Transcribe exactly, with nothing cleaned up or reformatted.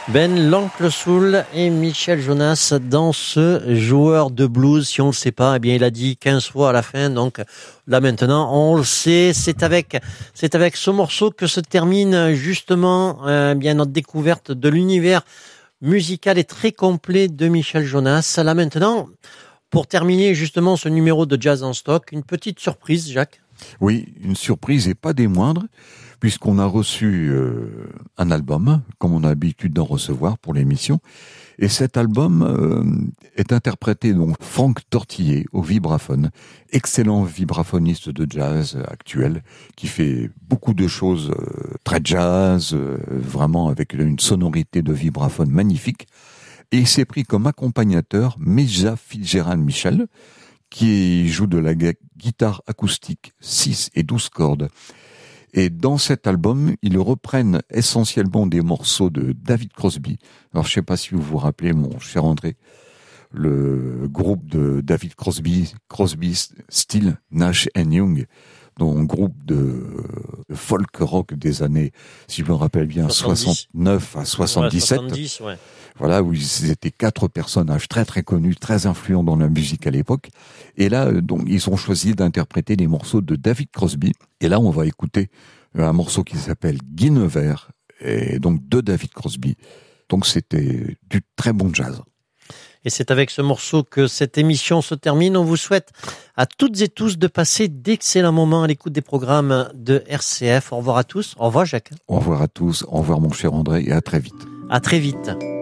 Ben, l'Oncle Soul et Michel Jonas dans ce joueur de blues. Si on le sait pas, eh bien, il a dit quinze fois à la fin. Donc, là, maintenant, on le sait. C'est avec, c'est avec ce morceau que se termine, justement, euh, bien, notre découverte de l'univers musical et très complet de Michel Jonas. Là, maintenant, pour terminer, justement, ce numéro de Jazz en Stock, une petite surprise, Jacques. Oui, une surprise et pas des moindres, puisqu'on a reçu euh, un album, comme on a l'habitude d'en recevoir pour l'émission. Et cet album euh, est interprété donc Franck Tortillé au vibraphone, excellent vibraphoniste de jazz actuel, qui fait beaucoup de choses euh, très jazz, euh, vraiment avec une sonorité de vibraphone magnifique. Et il s'est pris comme accompagnateur Mesa Fitzgerald Michel, qui joue de la guitare acoustique six et douze cordes. Et dans cet album, ils reprennent essentiellement des morceaux de David Crosby. Alors, je sais pas si vous vous rappelez, mon cher André, le groupe de David Crosby, Crosby, Still, Nash and Young, dont groupe de, de folk rock des années, si je me rappelle bien, soixante-dix. soixante-neuf à soixante-dix-sept. Ouais, soixante-dix, ouais. Voilà, où ils étaient quatre personnages très très connus, très influents dans la musique à l'époque. Et là, donc, ils ont choisi d'interpréter des morceaux de David Crosby. Et là, on va écouter un morceau qui s'appelle Guinevere, et donc de David Crosby. Donc c'était du très bon jazz. Et c'est avec ce morceau que cette émission se termine. On vous souhaite à toutes et tous de passer d'excellents moments à l'écoute des programmes de R C F. Au revoir à tous. Au revoir Jacques. Au revoir à tous. Au revoir mon cher André et à très vite. À très vite.